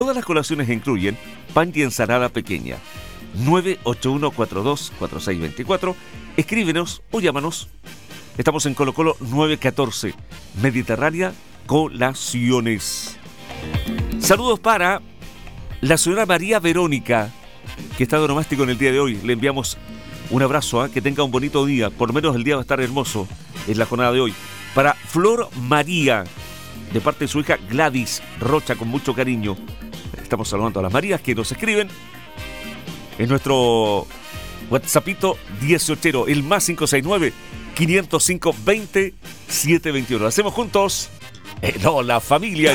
Todas las colaciones incluyen pan y ensalada pequeña. 981-42-4624. Escríbenos o llámanos. Estamos en Colo Colo 914, Mediterránea Colaciones. Saludos para la señora María Verónica, que está de onomástico en el día de hoy. Le enviamos un abrazo, que tenga un bonito día. Por lo menos el día va a estar hermoso en la jornada de hoy. Para Flor María, de parte de su hija Gladys Rocha, con mucho cariño. Estamos saludando a las Marías que nos escriben en nuestro WhatsAppito 18, el más 569-505-20-721. Hacemos juntos la familia.